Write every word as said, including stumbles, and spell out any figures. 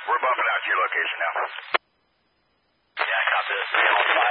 We're bumping out to your location now. Yeah, I copy this.